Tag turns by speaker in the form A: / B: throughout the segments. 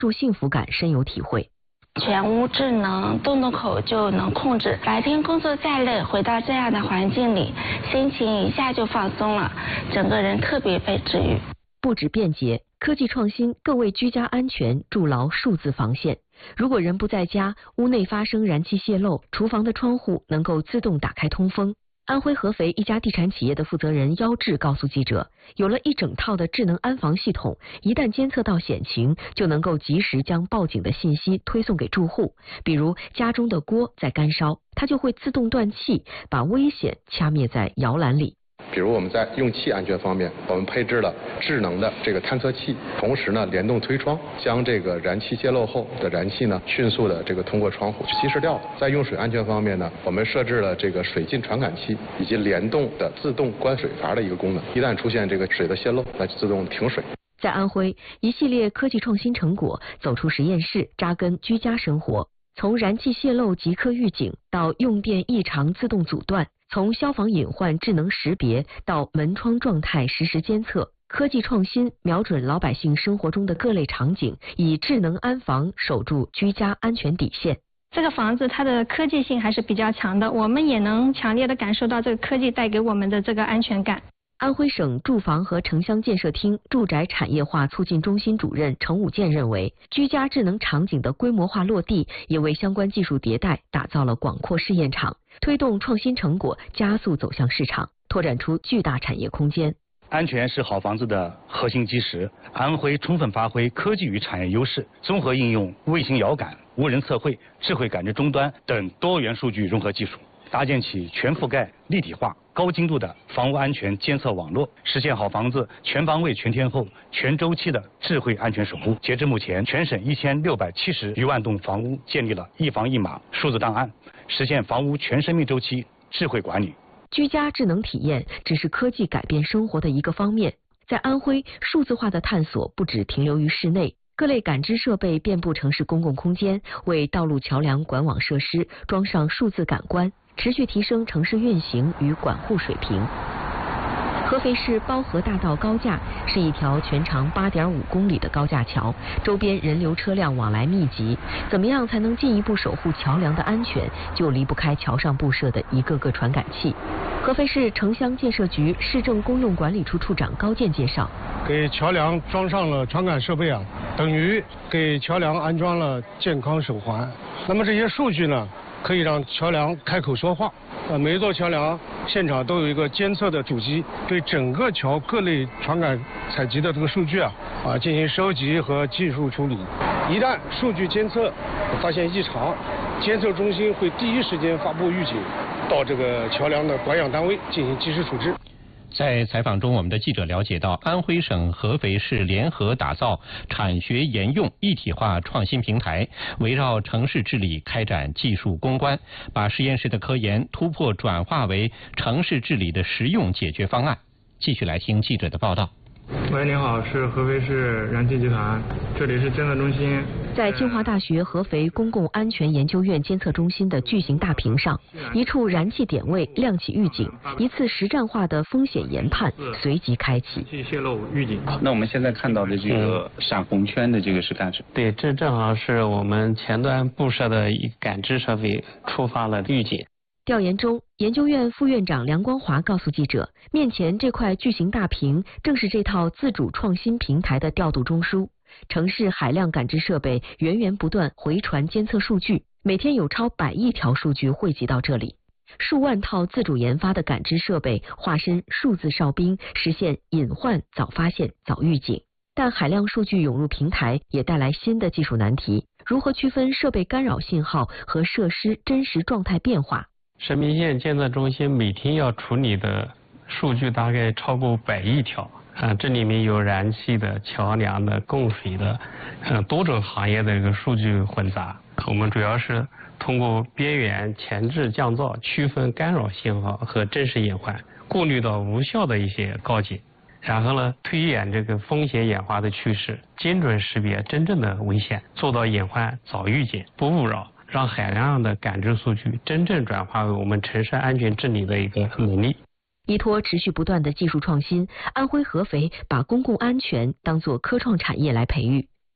A: 住幸福感深有体会。
B: 全屋智能，动动口就能控制。白天工作再累，回到这样的环境里，心情一下就放松了，整个人特别被治愈。
A: 不止便捷，科技创新更为居家安全筑牢数字防线。如果人不在家，屋内发生燃气泄漏，厨房的窗户能够自动打开通风。安徽合肥一家地产企业的负责人妖志告诉记者，有了一整套的智能安防系统，一旦监测到险情，就能够及时将报警的信息推送给住户。比如家中的锅在干烧，它就会自动断气，把危险掐灭在摇篮里。
C: 比如我们在用气安全方面，我们配置了智能的这个探测器，同时呢联动推窗，将这个燃气泄漏后的燃气呢迅速的这个通过窗户稀释掉。在用水安全方面呢，我们设置了这个水浸传感器以及联动的自动关水阀的一个功能，一旦出现这个水的泄漏，来自动停水。
A: 在安徽，一系列科技创新成果走出实验室，扎根居家生活。从燃气泄漏即刻预警到用电异常自动阻断，从消防隐患智能识别到门窗状态实时监测，科技创新瞄准老百姓生活中的各类场景，以智能安防守住居家安全底线。
D: 这个房子它的科技性还是比较强的，我们也能强烈的感受到这个科技带给我们的这个安全感。
A: 安徽省住房和城乡建设厅住宅产业化促进中心主任程武健认为，居家智能场景的规模化落地，也为相关技术迭代打造了广阔试验场，推动创新成果加速走向市场，拓展出巨大产业空间。
E: 安全是好房子的核心基石。安徽充分发挥科技与产业优势，综合应用卫星遥感、无人测绘、智慧感知终端等多元数据融合技术，搭建起全覆盖、立体化、高精度的房屋安全监测网络，实现好房子全方位、全天候、全周期的智慧安全守护。截至目前，全省1670余万栋房屋建立了一房一码数字档案，实现房屋全生命周期智慧管理。
A: 居家智能体验只是科技改变生活的一个方面，在安徽，数字化的探索不只停留于室内，各类感知设备遍布城市公共空间，为道路、桥梁、管网设施装上数字感官，持续提升城市运行与管护水平。合肥市包河大道高架是一条全长8.5公里的高架桥，周边人流车辆往来密集。怎么样才能进一步守护桥梁的安全，就离不开桥上布设的一个个传感器。合肥市城乡建设局市政公用管理处处长高健介绍，
F: 给桥梁装上了传感设备等于给桥梁安装了健康手环。那么这些数据呢，可以让桥梁开口说话。每一座桥梁现场都有一个监测的主机，对整个桥各类传感采集的这个数据进行收集和技术处理。一旦数据监测发现异常，监测中心会第一时间发布预警，到这个桥梁的管养单位进行及时处置。
G: 在采访中，我们的记者了解到，安徽省合肥市联合打造产学研用一体化创新平台，围绕城市治理开展技术攻关，把实验室的科研突破转化为城市治理的实用解决方案。继续来听记者的报道。
H: 喂，您好，是合肥市燃气集团，这里是监测中心。
A: 在清华大学合肥公共安全研究院监测中心的巨型大屏上，一处燃气点位亮起预警，一次实战化的风险研判随即开启。
H: 气泄漏预警。
I: 那我们现在看到的这个闪红圈的这个是干什么？
J: 对，这正好是我们前端布设的一个感知设备触发了预警。
A: 调研中，研究院副院长梁光华告诉记者，面前这块巨型大屏正是这套自主创新平台的调度中枢。城市海量感知设备源源不断回传监测数据，每天有超100亿条数据汇集到这里。数万套自主研发的感知设备化身数字哨兵，实现隐患早发现、早预警。但海量数据涌入平台，也带来新的技术难题：如何区分设备干扰信号和设施真实状态变化？
J: 神明县监测中心每天要处理的数据大概超过100亿条这里面有燃气的、桥梁的、供水的，多种行业的一个数据混杂。我们主要是通过边缘前置降噪区分干扰信号和真实隐患，过滤到无效的一些告警，然后呢推演这个风险演化的趋势，精准识别真正的危险，做到隐患早预警不误扰，让海量的感知数据真正转化为我们城市安全治理的一个能力。
A: 依托持续不断的技术创新，安徽合肥把公共安全当作科创产业来培育。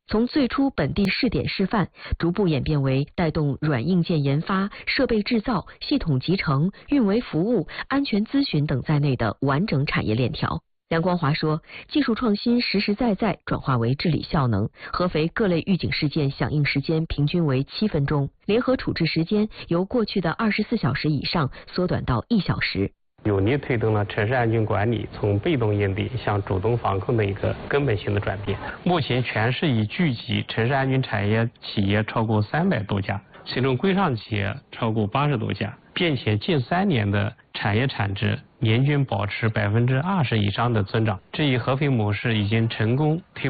A: 从最初本地试点示范，逐步演变为带动软硬件研发、设备制造、系统集成、运维服务、安全咨询等在内的完整产业链条。梁光华说，技术创新实实在在转化为治理效能，合肥各类预警事件响应时间平均为7分钟，联合处置时间由过去的24小时以上缩短到1小时。
J: 有力推动了城市安全管理从被动应对向主动防控的一个根本性的转变。目前全市已聚集城市安全产业企业超过300多家，其中规上企业超过80多家，并且近3年的产业产值年均保持20%以上的增长。这一合肥模式已经成功推